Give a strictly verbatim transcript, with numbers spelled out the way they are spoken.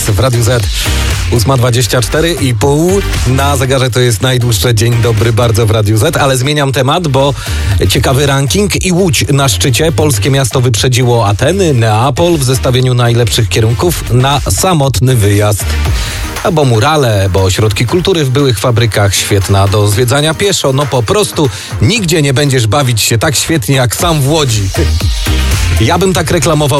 w Radiu Z. ósma dwadzieścia cztery i pół. Na zegarze to jest najdłuższe dzień dobry bardzo w Radiu Z, ale zmieniam temat, bo ciekawy ranking i Łódź na szczycie. Polskie miasto wyprzedziło Ateny, Neapol w zestawieniu najlepszych kierunków na samotny wyjazd. Albo murale, bo ośrodki kultury w byłych fabrykach, świetna do zwiedzania pieszo. No po prostu nigdzie nie będziesz bawić się tak świetnie jak sam w Łodzi. Ja bym tak reklamował